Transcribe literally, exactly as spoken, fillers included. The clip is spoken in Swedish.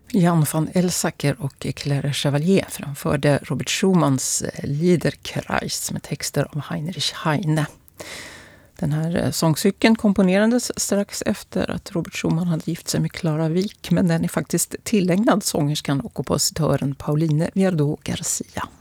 Jan van Elsacker och Claire Chevalier framförde Robert Schumanns Liederkreis med texter av Heinrich Heine. Den här sångcykeln komponerades strax efter att Robert Schumann hade gift sig med Clara Wieck, men den är faktiskt tillägnad sångerskan och kompositören Pauline Viardot Garcia.